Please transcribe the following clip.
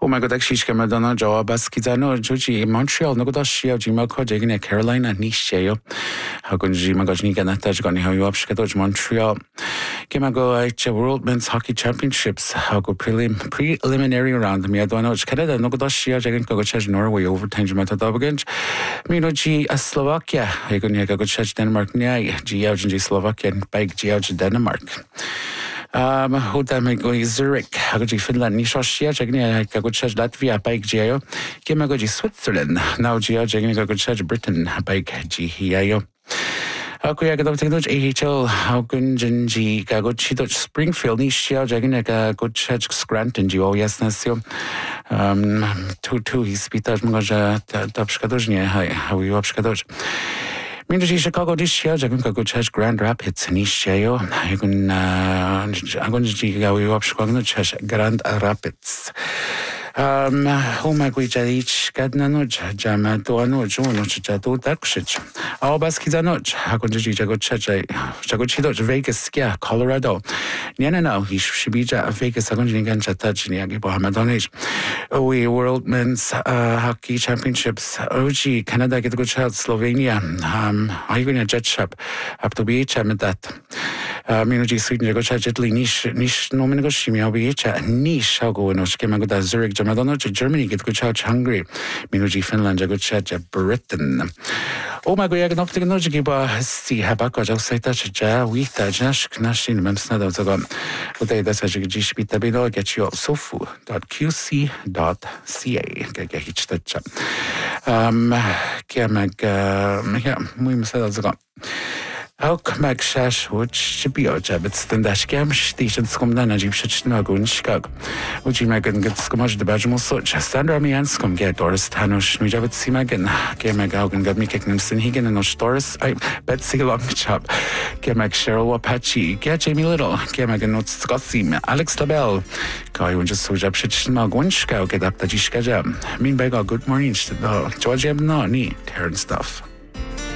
Oh my god, actually, I'm done job as kids. I know, Georgie, Montreal, no good as she, Jima Codegin, Carolina, Niche. How could Jima Gojni get that gone? How you up, Skadoj, Montreal? Came I go at World Men's Hockey Championships. How go preliminary round. Me, I don't know, Canada, no good as she, I can go to Norway over Tanjamata Dobagans. Me, no G, as Slovakia. I can go to Denmark, Nia, G, G, Slovakia, and Bike G, Denmark. Hoda me go I Zurich, hagoji Finland, ni shoshia, jagni gagocha Latvia, bike geo, Gimagoji Switzerland, now geo, jagni gagocha Britain, bike geo. Ako ya gadam tingdoj AHL, Haugun G gagochi doj Springfield, ni shia, jagni gagocha Scranton, geo, yes, nasio. 2-2, he's beat out Moja, Tapskadoj, how you upskadoj. Mindy Chicago this year, I'm going to go Grand Rapids in East Jayo. I'm going to go up Grand Rapids. Home Guijarich, Gadnanuj, Jama, Doano, Jono, Jado, Dakshich. All Baskizanuj, Hagonji, Jagochido, Vegas, Colorado. Niana, he should be Vegas, Agonjin, Jatach, Hamadonage. We World Men's Hockey Championships, OG, Canada, get a good shot, Slovenia. I'm going to jet shop up to be at that. Minoji Sweden, Jagocha, Italy, niche, no Minoshimi, I'll be niche, I'll go in Zurich, Madonna, Germany, get good church Hungary, Minoji, Finland, a good church Britain. Oh my god, I can not take no giba, see, Habaka, I'll say that, Ja, we, Tajash, Knashin, Memsnada, Zagon. Today, that's a Gishbit Tabino, get you up sofu.qc.ca. Get hitched that chap. Kiamag, we must have Zagon. Ook mag shash which be a job it's the dash cam station scum dan ajib shit no go in Chicago which you mag get scumage the Belgium such Sandra me and scum get Doris Tanush me job see magan game mag and got me kicking sin higan and no Doris I bet see long chop game mag Cheryl Apache get Jamie Little game mag not Scotty Alex Labelle guy when just so job shit no go in Chicago get up the Jishka jam mean by good morning to the Georgia no need Terran stuff.